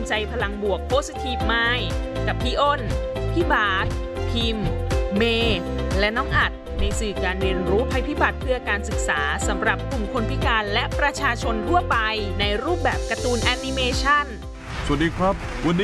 ใจพลังบวก Positive Mind กับพี่อ้น พี่บาสพิมพ์ เมย์และน้องอัดในสื่อการเรียนรู้ภัยพิบัติเพื่อการศึกษาสำหรับกลุ่มคนพิการและประชาชนทั่วไปในรูปแบบการ์ตูนแอนิเมชันสวัสดีครับวันนี้